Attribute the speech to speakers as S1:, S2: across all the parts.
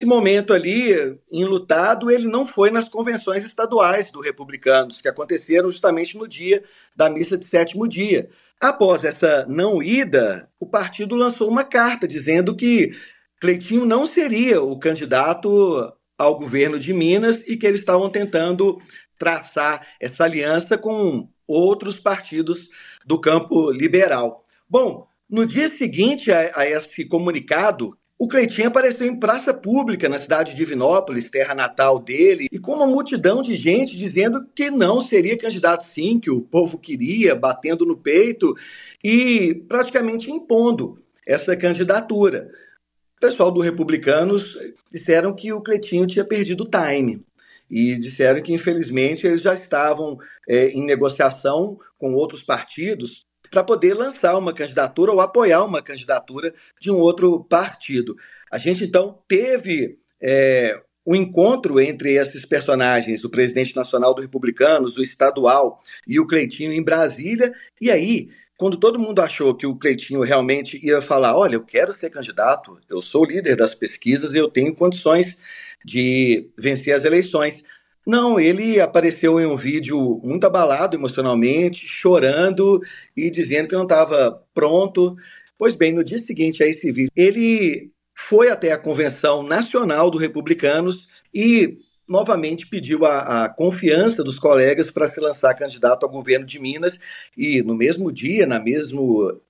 S1: momento ali, enlutado, ele não foi nas convenções estaduais do Republicanos, que aconteceram justamente no dia da missa de sétimo dia. Após essa não ida, o partido lançou uma carta dizendo que Cleitinho não seria o candidato ao governo de Minas e que eles estavam tentando traçar essa aliança com outros partidos do campo liberal. Bom, no dia seguinte a esse comunicado, o Cleitinho apareceu em praça pública na cidade de Divinópolis, terra natal dele, e com uma multidão de gente dizendo que não seria candidato sim, que o povo queria, batendo no peito e praticamente impondo essa candidatura. O pessoal do Republicanos disseram que o Cleitinho tinha perdido o time e disseram que, infelizmente, eles já estavam em negociação com outros partidos para poder lançar uma candidatura ou apoiar uma candidatura de um outro partido. A gente, então, teve um encontro entre esses personagens, o presidente nacional do Republicanos, o estadual e o Cleitinho em Brasília, e aí, quando todo mundo achou que o Cleitinho realmente ia falar, olha, eu quero ser candidato, eu sou o líder das pesquisas e eu tenho condições de vencer as eleições. Não, ele apareceu em um vídeo muito abalado emocionalmente, chorando e dizendo que não estava pronto. Pois bem, no dia seguinte a esse vídeo, ele foi até a Convenção Nacional do Republicanos e novamente pediu a confiança dos colegas para se lançar candidato ao governo de Minas e no mesmo dia, na mesma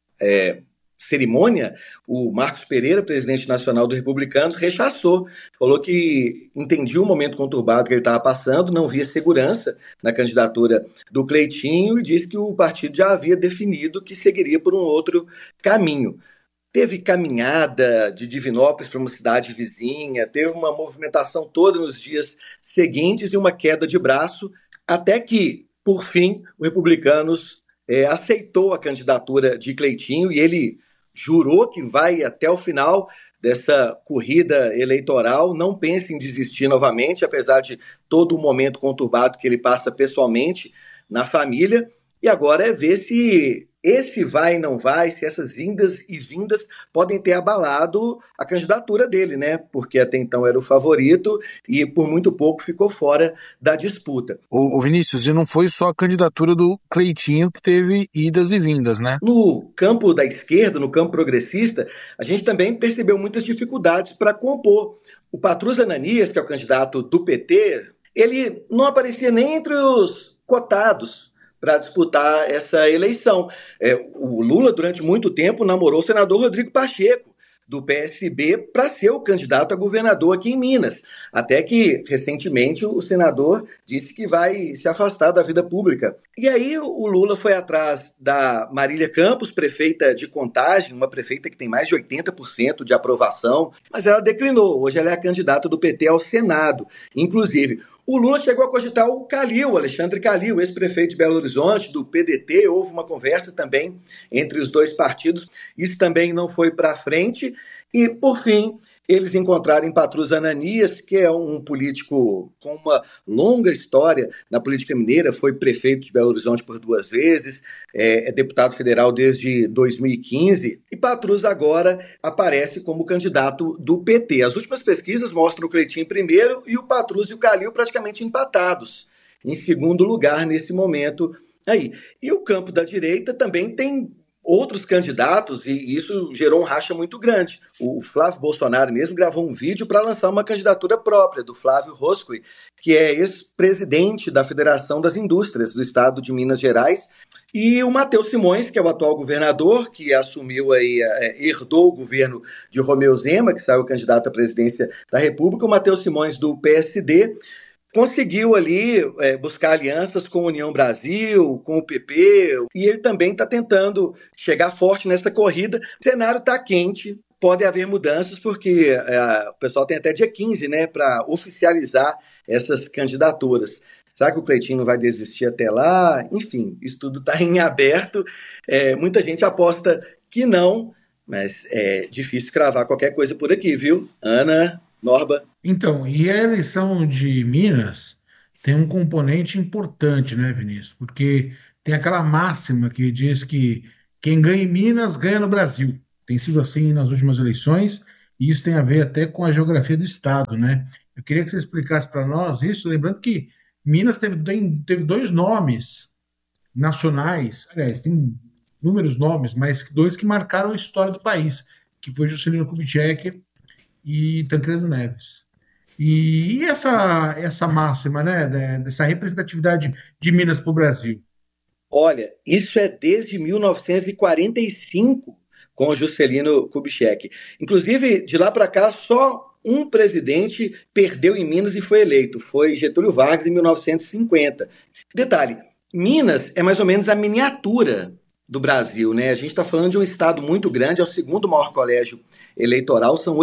S1: cerimônia, o Marcos Pereira, presidente nacional do Republicanos, rechaçou, falou que entendia o momento conturbado que ele estava passando, não via segurança na candidatura do Cleitinho e disse que o partido já havia definido que seguiria por um outro caminho. Teve caminhada de Divinópolis para uma cidade vizinha, teve uma movimentação toda nos dias seguintes e uma queda de braço, até que, por fim, o Republicanos aceitou a candidatura de Cleitinho e ele jurou que vai até o final dessa corrida eleitoral, não pensa em desistir novamente, apesar de todo o momento conturbado que ele passa pessoalmente na família, e agora é ver se esse vai e não vai, se essas indas e vindas podem ter abalado a candidatura dele, né? Porque até então era o favorito e por muito pouco ficou fora da disputa.
S2: O Vinícius, e não foi só a candidatura do Cleitinho que teve idas e vindas, né?
S1: No campo da esquerda, no campo progressista, a gente também percebeu muitas dificuldades para compor. O Patrus Ananias, que é o candidato do PT, ele não aparecia nem entre os cotados para disputar essa eleição. O Lula, durante muito tempo, namorou o senador Rodrigo Pacheco, do PSB, para ser o candidato a governador aqui em Minas. Até que, recentemente, o senador disse que vai se afastar da vida pública. E aí o Lula foi atrás da Marília Campos, prefeita de Contagem, uma prefeita que tem mais de 80% de aprovação, mas ela declinou. Hoje ela é a candidata do PT ao Senado. Inclusive, o Lula chegou a cogitar o Calil, Alexandre Calil, ex-prefeito de Belo Horizonte, do PDT. Houve uma conversa também entre os dois partidos. Isso também não foi para frente. E, por fim, eles encontraram em Patrus Ananias, que é um político com uma longa história na política mineira, foi prefeito de Belo Horizonte por 2 vezes, é deputado federal desde 2015, e Patrus agora aparece como candidato do PT. As últimas pesquisas mostram o Cleitinho em primeiro e o Patrus e o Calil praticamente empatados, em segundo lugar nesse momento aí. E o campo da direita também tem outros candidatos, e isso gerou um racha muito grande. O Flávio Bolsonaro mesmo gravou um vídeo para lançar uma candidatura própria do Flávio Roscoe, que é ex-presidente da Federação das Indústrias do Estado de Minas Gerais, e o Matheus Simões, que é o atual governador, que assumiu aí, herdou o governo de Romeu Zema, que saiu candidato à presidência da República, o Matheus Simões do PSD, conseguiu ali buscar alianças com a União Brasil, com o PP, e ele também está tentando chegar forte nessa corrida. O cenário está quente, pode haver mudanças, porque o pessoal tem até dia 15, né, para oficializar essas candidaturas. Será que o Cleitinho não vai desistir até lá? Enfim, isso tudo está em aberto. Muita gente aposta que não, mas é difícil cravar qualquer coisa por aqui, viu? Ana, Norba.
S3: Então, e a eleição de Minas tem um componente importante, né, Vinícius? Porque tem aquela máxima que diz que quem ganha em Minas ganha no Brasil. Tem sido assim nas últimas eleições e isso tem a ver até com a geografia do estado, né? Eu queria que você explicasse para nós isso, lembrando que Minas teve dois nomes nacionais, aliás, tem inúmeros nomes, mas dois que marcaram a história do país, que foi Juscelino Kubitschek e Tancredo Neves. E essa máxima, né, dessa representatividade de Minas para o Brasil?
S1: Olha, isso é desde 1945 com o Juscelino Kubitschek. Inclusive, de lá para cá, só um presidente perdeu em Minas e foi eleito. Foi Getúlio Vargas em 1950. Detalhe, Minas é mais ou menos a miniatura do Brasil, né? A gente está falando de um estado muito grande, é o segundo maior colégio eleitoral, são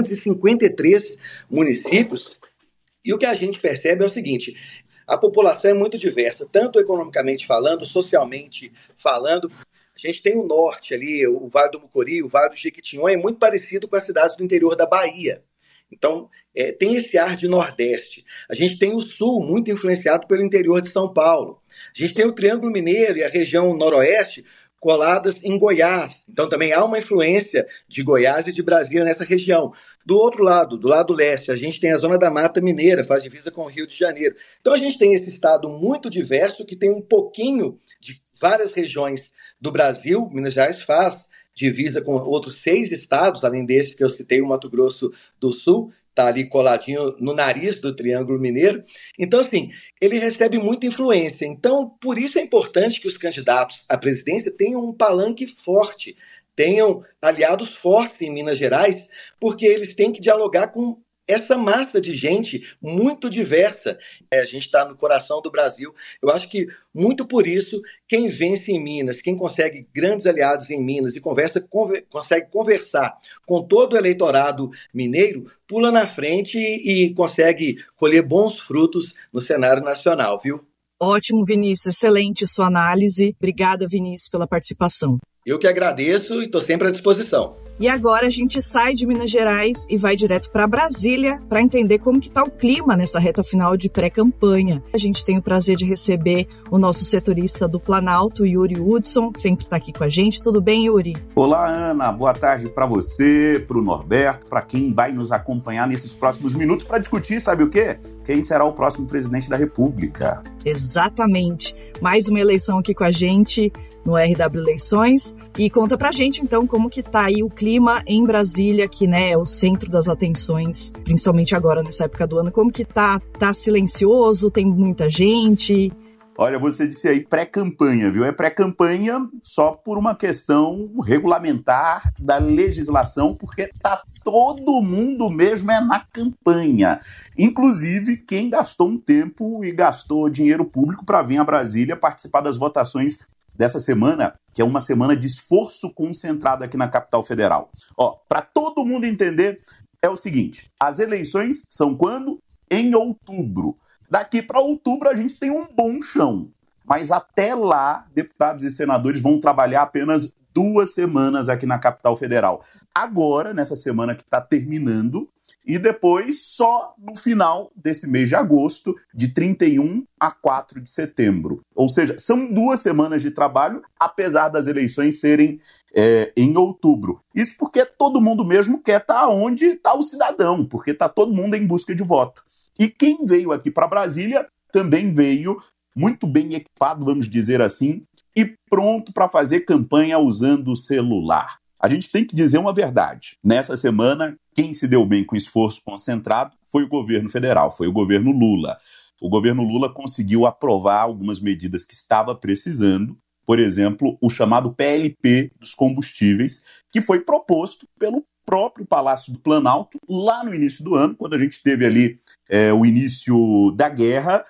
S1: 853 municípios. E o que a gente percebe é o seguinte: a população é muito diversa, tanto economicamente falando, socialmente falando. A gente tem o norte ali, o Vale do Mucuri, o Vale do Jequitinhonha, é muito parecido com as cidades do interior da Bahia. Então, tem esse ar de Nordeste. A gente tem o Sul, muito influenciado pelo interior de São Paulo. A gente tem o Triângulo Mineiro e a região Noroeste coladas em Goiás. Então, também há uma influência de Goiás e de Brasília nessa região. Do outro lado, do lado leste, a gente tem a Zona da Mata Mineira, faz divisa com o Rio de Janeiro. Então, a gente tem esse estado muito diverso, que tem um pouquinho de várias regiões do Brasil. Minas Gerais faz divisa com outros 6 estados, além desse que eu citei, o Mato Grosso do Sul, está ali coladinho no nariz do Triângulo Mineiro. Então, assim, ele recebe muita influência. Então, por isso é importante que os candidatos à presidência tenham um palanque forte, tenham aliados fortes em Minas Gerais, porque eles têm que dialogar com essa massa de gente muito diversa. A gente está no coração do Brasil. Eu acho que, muito por isso, quem vence em Minas, quem consegue grandes aliados em Minas e consegue conversar com todo o eleitorado mineiro, pula na frente e consegue colher bons frutos no cenário nacional, viu?
S4: Ótimo, Vinícius. Excelente sua análise. Obrigada, Vinícius, pela participação.
S1: Eu que agradeço e estou sempre à disposição.
S4: E agora a gente sai de Minas Gerais e vai direto para Brasília para entender como que está o clima nessa reta final de pré-campanha. A gente tem o prazer de receber o nosso setorista do Planalto, Yuri Hudson, que sempre está aqui com a gente. Tudo bem, Yuri?
S5: Olá, Ana. Boa tarde para você, para o Norberto, para quem vai nos acompanhar nesses próximos minutos para discutir, sabe o quê? Quem será o próximo presidente da República.
S4: Exatamente. Mais uma eleição aqui com a gente no RW Eleições. E conta pra gente, então, como que tá aí o clima em Brasília, que, né, é o centro das atenções, principalmente agora, nessa época do ano. Como que tá? Tá silencioso? Tem muita gente?
S5: Olha, você disse aí pré-campanha, viu? É pré-campanha só por uma questão regulamentar da legislação, porque tá todo mundo mesmo na campanha. Inclusive, quem gastou um tempo e gastou dinheiro público para vir a Brasília participar das votações dessa semana, que é uma semana de esforço concentrado aqui na capital federal. Ó, para todo mundo entender, é o seguinte: as eleições são quando? Em outubro. Daqui para outubro a gente tem um bom chão. Mas até lá, deputados e senadores vão trabalhar apenas 2 semanas aqui na capital federal. Agora, nessa semana que está terminando, e depois só no final desse mês de agosto, de 31 a 4 de setembro. Ou seja, são 2 semanas de trabalho, apesar das eleições serem em outubro. Isso porque todo mundo mesmo quer estar onde está o cidadão, porque está todo mundo em busca de voto. E quem veio aqui para Brasília também veio muito bem equipado, vamos dizer assim, e pronto para fazer campanha usando o celular. A gente tem que dizer uma verdade. Nessa semana, quem se deu bem com esforço concentrado foi o governo federal, foi o governo Lula. O governo Lula conseguiu aprovar algumas medidas que estava precisando, por exemplo, o chamado PLP dos combustíveis, que foi proposto pelo próprio Palácio do Planalto lá no início do ano, quando a gente teve ali o início da guerra.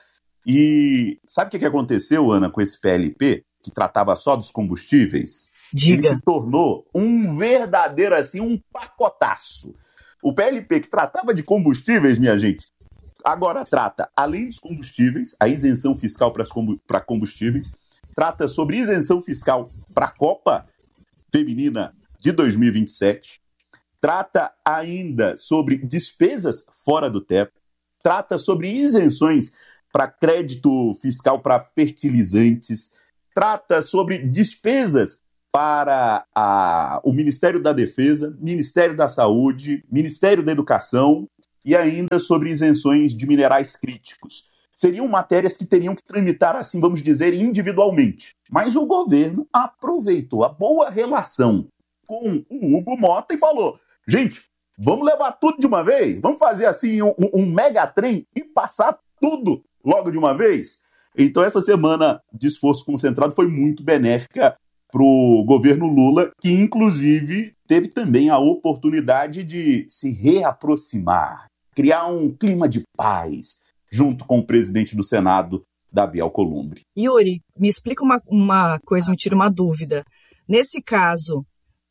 S5: E sabe o que aconteceu, Ana, com esse PLP, que tratava só dos combustíveis?
S4: Diga.
S5: Ele se tornou um verdadeiro, assim, um pacotaço. O PLP que tratava de combustíveis, minha gente, agora trata, além dos combustíveis, a isenção fiscal para combustíveis, trata sobre isenção fiscal para a Copa Feminina de 2027, trata ainda sobre despesas fora do teto, trata sobre isenções para crédito fiscal para fertilizantes, trata sobre despesas para o Ministério da Defesa, Ministério da Saúde, Ministério da Educação e ainda sobre isenções de minerais críticos. Seriam matérias que teriam que tramitar, assim, vamos dizer, individualmente. Mas o governo aproveitou a boa relação com o Hugo Mota e falou: gente, vamos levar tudo de uma vez? Vamos fazer assim um megatrem e passar tudo logo de uma vez? Então essa semana de esforço concentrado foi muito benéfica para o governo Lula, que inclusive teve também a oportunidade de se reaproximar, criar um clima de paz, junto com o presidente do Senado, Davi Alcolumbre.
S4: Yuri, me explica uma coisa, me tira uma dúvida. Nesse caso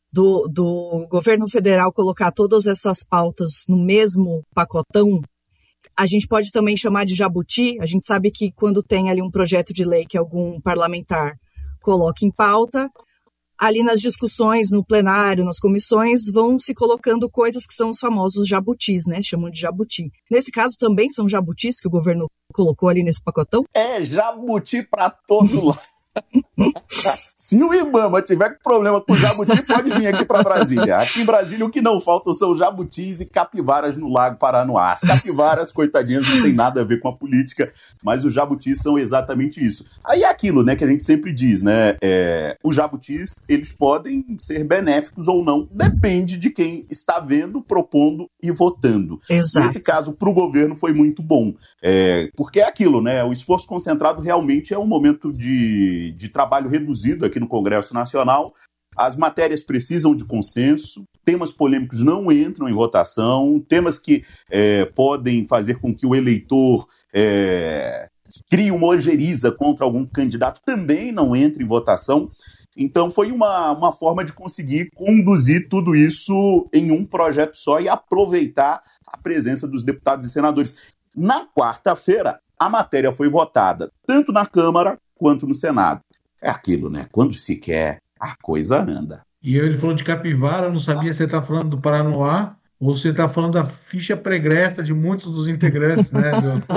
S4: do governo federal colocar todas essas pautas no mesmo pacotão, a gente pode também chamar de jabuti? A gente sabe que quando tem ali um projeto de lei que algum parlamentar coloca em pauta, ali nas discussões, no plenário, nas comissões, vão se colocando coisas que são os famosos jabutis, né? Chamam de jabuti. Nesse caso, também são jabutis que o governo colocou ali nesse pacotão?
S5: É jabuti para todo lado. Se o Ibama tiver problema com jabuti, pode vir aqui para Brasília. Aqui em Brasília, o que não falta são jabutis e capivaras no Lago Paranoá. As capivaras, coitadinhas, não tem nada a ver com a política, mas os jabutis são exatamente isso. Aí é aquilo, né, que a gente sempre diz, né? Os jabutis, eles podem ser benéficos ou não, depende de quem está vendo, propondo e votando.
S4: Exato.
S5: Nesse caso, para o governo foi muito bom. Porque é aquilo, né? O esforço concentrado realmente é um momento de trabalho reduzido aqui no Congresso Nacional. As matérias precisam de consenso, temas polêmicos não entram em votação, temas que podem fazer com que o eleitor crie uma ojeriza contra algum candidato também não entra em votação. Então foi uma forma de conseguir conduzir tudo isso em um projeto só e aproveitar a presença dos deputados e senadores. Na quarta-feira, a matéria foi votada tanto na Câmara quanto no Senado. É aquilo, né? Quando se quer, a coisa anda.
S3: E ele falou de capivara, eu não sabia se você está falando do Paranoá ou se você está falando da ficha pregressa de muitos dos integrantes, né?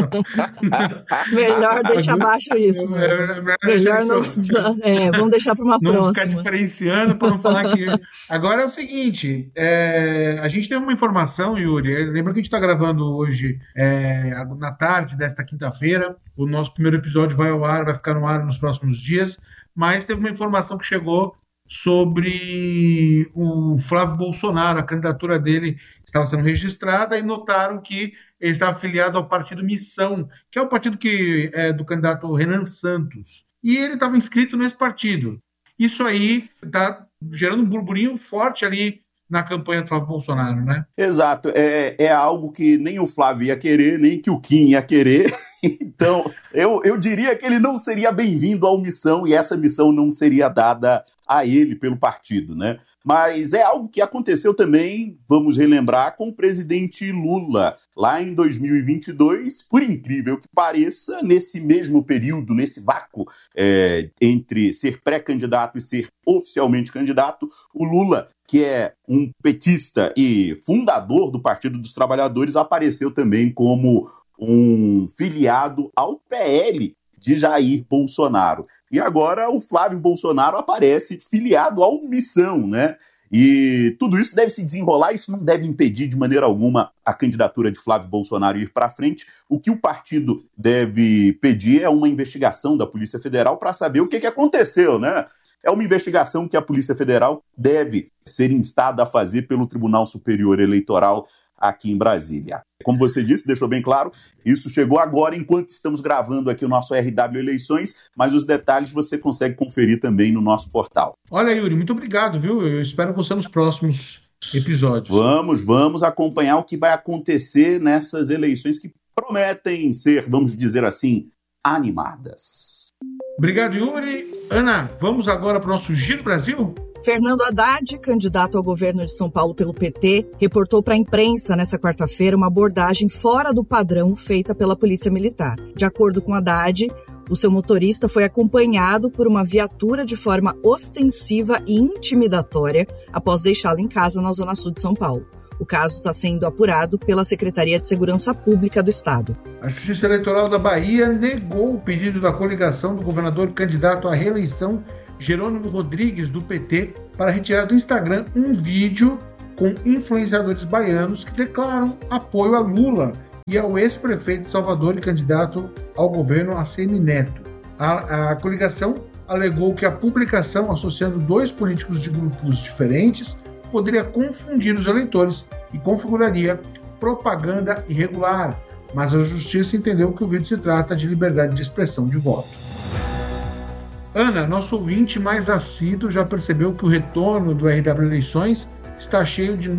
S4: Melhor deixar abaixo isso. Né? Melhor não. Vamos deixar para uma próxima.
S3: Não ficar diferenciando para não falar que. Agora é o seguinte: a gente teve uma informação, Yuri. Lembra que a gente está gravando hoje, na tarde desta quinta-feira. O nosso primeiro episódio vai ao ar, vai ficar no ar nos próximos dias. Mas teve uma informação que chegou sobre o Flávio Bolsonaro. A candidatura dele estava sendo registrada e notaram que ele estava afiliado ao partido Missão, que é o partido que é do candidato Renan Santos. E ele estava inscrito nesse partido. Isso aí está gerando um burburinho forte ali na campanha do Flávio Bolsonaro, né?
S5: Exato. É algo que nem o Flávio ia querer, nem que o Kim ia querer. Então, eu diria que ele não seria bem-vindo à missão e essa missão não seria dada a ele pelo partido, né? Mas é algo que aconteceu também, vamos relembrar, com o presidente Lula, lá em 2022, por incrível que pareça, nesse mesmo período, nesse vácuo entre ser pré-candidato e ser oficialmente candidato, o Lula, que é um petista e fundador do Partido dos Trabalhadores, apareceu também como um filiado ao PL de Jair Bolsonaro. E agora o Flávio Bolsonaro aparece filiado ao Missão, né? E tudo isso deve se desenrolar, isso não deve impedir de maneira alguma a candidatura de Flávio Bolsonaro ir para frente. O que o partido deve pedir é uma investigação da Polícia Federal para saber o que aconteceu, né? É uma investigação que a Polícia Federal deve ser instada a fazer pelo Tribunal Superior Eleitoral aqui em Brasília. Como você disse, deixou bem claro, isso chegou agora enquanto estamos gravando aqui o nosso RW Eleições, mas os detalhes você consegue conferir também no nosso portal.
S3: Olha, Yuri, muito obrigado, viu? Eu espero você nos próximos episódios.
S5: Vamos acompanhar o que vai acontecer nessas eleições que prometem ser, vamos dizer assim, animadas.
S3: Obrigado, Yuri. Ana, vamos agora para o nosso Giro Brasil?
S4: Fernando Haddad, candidato ao governo de São Paulo pelo PT, reportou para a imprensa nesta quarta-feira uma abordagem fora do padrão feita pela Polícia Militar. De acordo com Haddad, o seu motorista foi acompanhado por uma viatura de forma ostensiva e intimidatória após deixá-lo em casa na Zona Sul de São Paulo. O caso está sendo apurado pela Secretaria de Segurança Pública do Estado.
S3: A Justiça Eleitoral da Bahia negou o pedido da coligação do governador candidato à reeleição, Jerônimo Rodrigues, do PT, para retirar do Instagram um vídeo com influenciadores baianos que declaram apoio a Lula e ao ex-prefeito de Salvador e candidato ao governo ACM Neto. A coligação alegou que a publicação associando dois políticos de grupos diferentes poderia confundir os eleitores e configuraria propaganda irregular, mas a justiça entendeu que o vídeo se trata de liberdade de expressão de voto. Ana, nosso ouvinte mais assíduo, já percebeu que o retorno do RW Eleições está cheio de